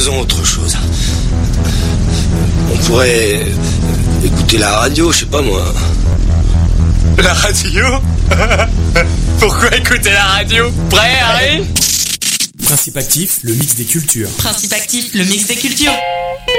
faisons autre chose. On pourrait écouter la radio, je sais pas moi. La radio? Pourquoi écouter la radio? Prêt, Harry? Principe actif, le mix des cultures. Principe actif, le mix des cultures.